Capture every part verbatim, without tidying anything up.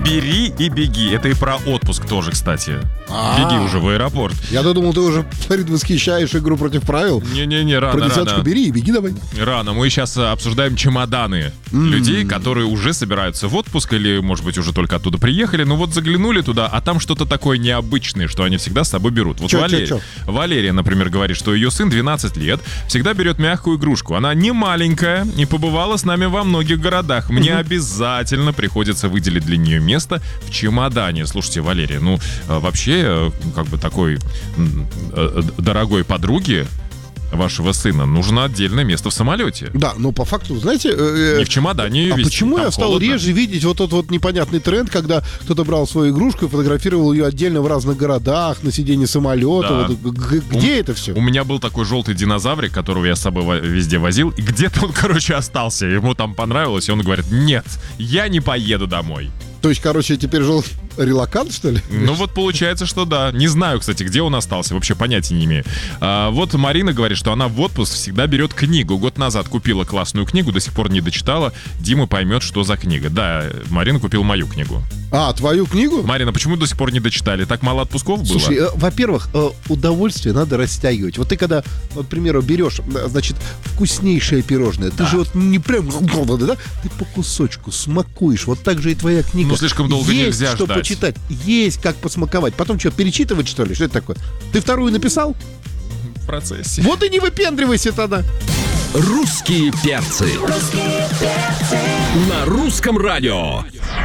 бери и беги. Это и про отпуск тоже, кстати. А-а-а. Беги уже в аэропорт. Я-то думал, ты уже предвосхищаешь игру против правил. Не-не-не, рано, про десяточку рано. Бери и беги давай. Рано. Мы сейчас обсуждаем чемоданы mm-hmm. людей, которые уже собираются в отпуск или, может быть, уже только оттуда приехали. Ну вот заглянули туда, а там что-то такое необычное, что они всегда с собой берут. Вот чё, Валерия, чё, чё? Валерия, например, говорит, что ее сын двенадцать лет всегда берет мягкую игрушку. Она не маленькая и побывала с нами во многих городах. Мне mm-hmm. обязательно приходится выделить для нее место в чемодане. Слушайте, Валерия, ну вообще, как бы такой дорогой подруге вашего сына нужно отдельное место в самолете. Да, но по факту, знаете... Э, не в чемодане. А вести, почему я стал холодно. реже видеть вот тот вот непонятный тренд, когда кто-то брал свою игрушку и фотографировал ее отдельно в разных городах, на сиденье самолета? Да. Вот, г- где у, это все? У меня был такой желтый динозаврик, которого я с собой везде возил, и где-то он, короче, остался. Ему там понравилось, и он говорит: нет, я не поеду домой. То есть, короче, теперь жил релокант, что ли? Ну вот получается, что да. Не знаю, кстати, где он остался, вообще понятия не имею. А, вот Марина говорит, что она в отпуск всегда берет книгу. Год назад купила классную книгу, до сих пор не дочитала. Дима поймет, что за книга. Да, Марина купила мою книгу. А, твою книгу? Марина, почему до сих пор не дочитали? Так мало отпусков было? Слушай, э, во-первых, э, удовольствие надо растягивать. Вот ты когда, вот, к примеру, берешь, значит, вкуснейшее пирожное, да. Ты же вот не прям, да? Ты по кусочку смакуешь. Вот так же и твоя книга. Ну, слишком долго есть нельзя что ждать. Почитать, есть как посмаковать. Потом что, перечитывать, что ли? Что это такое? Ты вторую написал? В процессе. Вот и не выпендривайся тогда. Русские перцы. Русские перцы. На русском радио.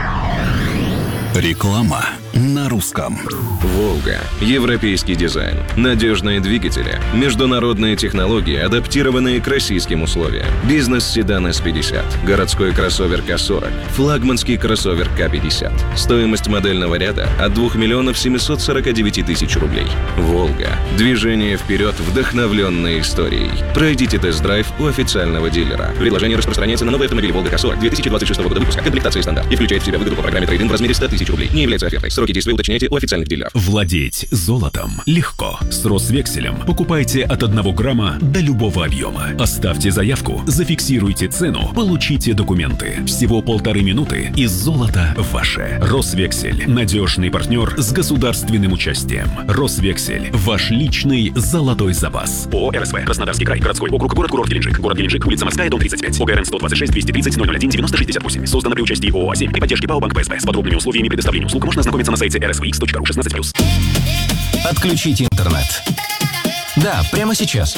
Реклама на русском. «Волга». Европейский дизайн. Надежные двигатели. Международные технологии, адаптированные к российским условиям. Бизнес-седан эс пятьдесят. Городской кроссовер ка сорок. Флагманский кроссовер ка пятьдесят. Стоимость модельного ряда от двух миллионов семьсот сорок девять тысяч рублей. «Волга». Движение вперед, вдохновленное историей. Пройдите тест-драйв у официального дилера. Предложение распространяется на новые автомобили «Волга ка сорок» две тысячи двадцать шестого года выпуска. Комплектация стандарт. И включает в себя выгоду по программе трейд-ин в размере сто тысяч рублей. Не является офертой. Сроки действия уточняйте у официальных дилеров. Владеть золотом легко. С Росвекселем покупайте от одного грамма до любого объема. Оставьте заявку, зафиксируйте цену, получите документы. Всего полторы минуты, и золото ваше. Росвексель – надежный партнер с государственным участием. Росвексель – ваш личный золотой запас. ООО эр эс вэ. Краснодарский край. Городской округ. Город-курорт Геленджик. Город Геленджик. Улица Морская, дом тридцать пять. ОГРН сто двадцать шесть двести тридцать ноль ноль один девяносто шестьдесят восемь. Создано при участии ООО «Азим» при поддержке ПАО Банк пэ эс бэ. С подробными условиями предоставления услуг можно ознакомиться на сайте эр эс вэ икс точка ру шестнадцать плюс. Отключите интернет. Да, прямо сейчас.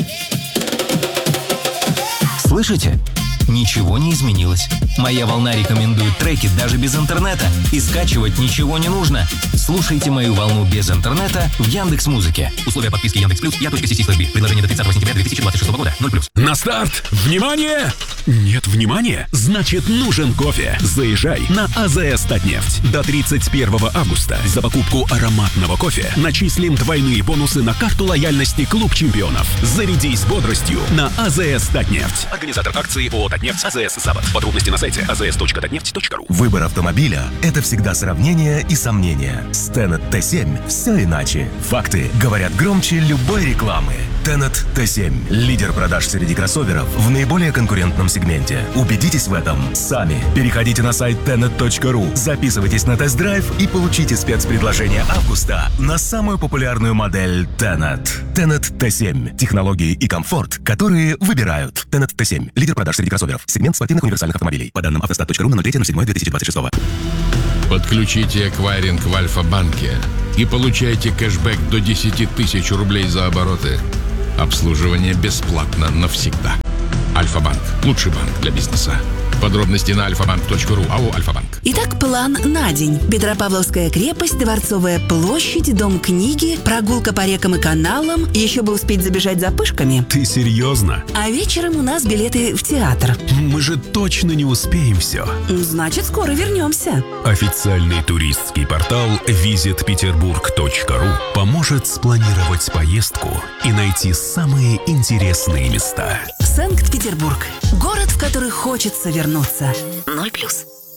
Слышите? Ничего не изменилось. Моя волна рекомендует треки даже без интернета. И скачивать ничего не нужно. Слушайте мою волну без интернета в Яндекс.Музыке. Условия подписки Яндекс.Плюс, я.Си слэш би. Предложение до тридцатого сентября две тысячи двадцать шестого года. ноль плюс. На старт! Внимание! Нет внимания? Значит, нужен кофе. Заезжай на АЗС Татнефть. До тридцать первого августа за покупку ароматного кофе начислим двойные бонусы на карту лояльности Клуб чемпионов. Зарядись бодростью на АЗС Татнефть. Организатор акции ООО «Татнефть» АЗС «Запад». Подробности на сайте а зэ эс точка татнефть точка ру. Выбор автомобиля – это всегда сравнение и сомнения. С Tenet тэ семь все иначе. Факты говорят громче любой рекламы. Tenet тэ семь – лидер продаж среди кроссоверов в наиболее конкурентном сегменте. Убедитесь в этом сами. Переходите на сайт тенет точка ру, записывайтесь на тест-драйв и получите спецпредложение августа на самую популярную модель Tenet. Tenet тэ семь – технологии и комфорт, которые выбирают. Tenet тэ семь – лидер продаж среди кроссоверов. Сегмент спортивных универсальных автомобилей. По данным автостат точка ру на ноль три ноль седьмой две тысячи двадцать шестого. Подключите эквайринг в Альфа-банке и получайте кэшбэк до десять тысяч рублей за обороты. Обслуживание бесплатно навсегда. Альфа-банк. Лучший банк для бизнеса. Подробности на альфа банк точка ру. АО «Альфа-банк». Итак, план на день. Петропавловская крепость, Дворцовая площадь, Дом книги, прогулка по рекам и каналам. Еще бы успеть забежать за пышками. Ты серьезно? А вечером у нас билеты в театр. Мы же точно не успеем все. Значит, скоро вернемся. Официальный туристский портал визит петербург точка ру поможет спланировать поездку и найти самые интересные места. Санкт-Петербург. Город, в который хочется вернуться. Ноль плюс.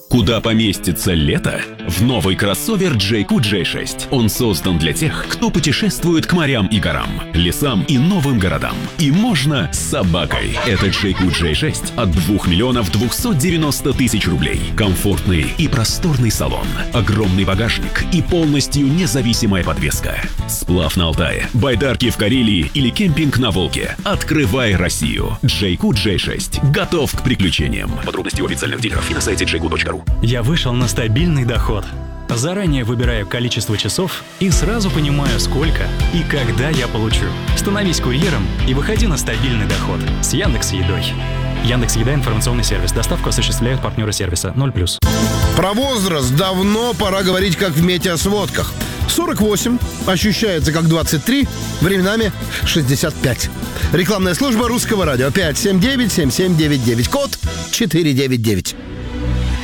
Куда поместится лето? В новый кроссовер джей кью джей шесть. Он создан для тех, кто путешествует к морям и горам, лесам и новым городам. И можно с собакой. Это джей кью джей шесть от двух миллионов двухсот девяноста тысяч рублей. Комфортный и просторный салон, огромный багажник и полностью независимая подвеска. Сплав на Алтае, байдарки в Карелии или кемпинг на Волге. Открывай Россию. джей кью джей шесть готов к приключениям. Подробности у официальных дилеров и на сайте джей кью точка ру. Я вышел на стабильный доход. Заранее выбираю количество часов и сразу понимаю, сколько и когда я получу. Становись курьером и выходи на стабильный доход с Яндекс.Едой. Яндекс.Еда — информационный сервис. Доставку осуществляют партнеры сервиса ноль плюс. Про возраст давно пора говорить, как в метеосводках. сорок восемь, ощущается как двадцать три, временами шестьдесят пять. Рекламная служба Русского радио. пять семь девять семь семь девять девять, код четыреста девяносто девять.